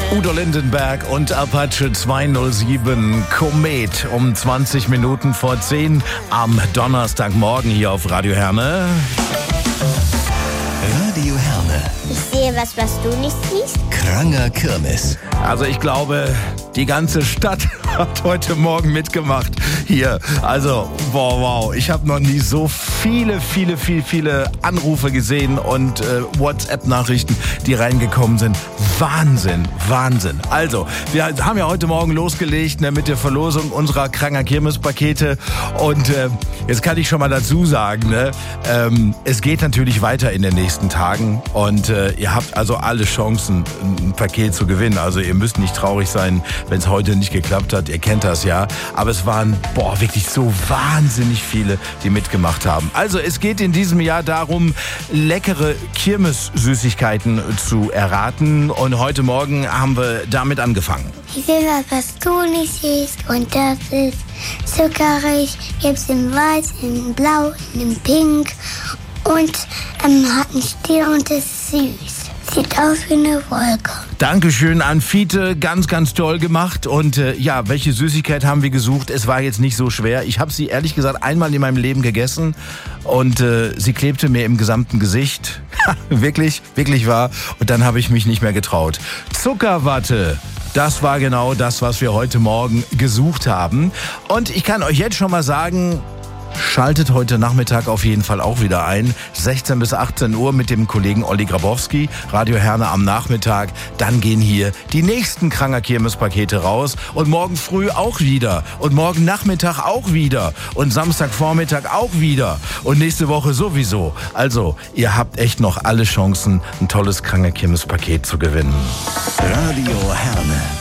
Udo Lindenberg und Apache 207 Komet um 20 Minuten vor 10 am Donnerstagmorgen hier auf Radio Herne. Radio Herne. Ich sehe was du nicht siehst. Kranger Kirmes. Also ich glaube, die ganze Stadt hat heute Morgen mitgemacht hier. Also, wow. Ich habe noch nie so viele Anrufe gesehen und WhatsApp-Nachrichten, die reingekommen sind. Wahnsinn. Also, wir haben ja heute Morgen losgelegt mit der Verlosung unserer Kranger Kirmes-Pakete. Und jetzt kann ich schon mal dazu sagen, es geht natürlich weiter in den nächsten Tagen. Und ihr habt also alle Chancen, ein Paket zu gewinnen. Also ihr müsst nicht traurig sein, wenn es heute nicht geklappt hat. Ihr kennt das ja. Aber es waren, wirklich so wahnsinnig viele, die mitgemacht haben. Also es geht in diesem Jahr darum, leckere Kirmes-Süßigkeiten zu erraten. Und heute Morgen haben wir damit angefangen. Ich sehe was du nicht siehst. Und das ist zuckerig. Gibt's in weiß, in blau, in pink. Und hat einen Stiel und ist süß. Sieht aus wie eine Wolke. Dankeschön an Fiete, ganz toll gemacht. Und welche Süßigkeit haben wir gesucht? Es war jetzt nicht so schwer. Ich habe sie ehrlich gesagt einmal in meinem Leben gegessen und sie klebte mir im gesamten Gesicht. wirklich wahr. Und dann habe ich mich nicht mehr getraut. Zuckerwatte. Das war genau das, was wir heute Morgen gesucht haben. Und ich kann euch jetzt schon mal sagen, schaltet heute Nachmittag auf jeden Fall auch wieder ein. 16 bis 18 Uhr mit dem Kollegen Olli Grabowski. Radio Herne am Nachmittag. Dann gehen hier die nächsten Kranger Kirmes-Pakete raus. Und morgen früh auch wieder. Und morgen Nachmittag auch wieder. Und Samstagvormittag auch wieder. Und nächste Woche sowieso. Also, ihr habt echt noch alle Chancen, ein tolles Kranger Kirmes-Paket zu gewinnen. Radio Herne.